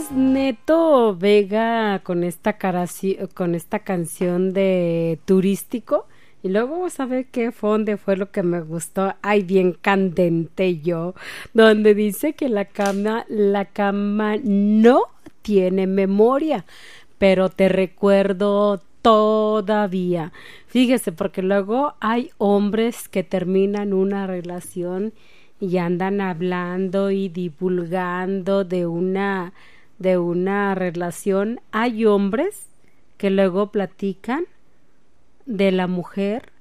es Neto Vega con esta canción de Turístico. Y luego vamos a ver qué fonde fue lo que me gustó. Ay, bien candente yo. Donde dice que la cama no tiene memoria, pero te recuerdo todavía. Fíjese, porque luego hay hombres que terminan una relación y andan hablando y divulgando de una relación. Hay hombres que luego platican de la mujer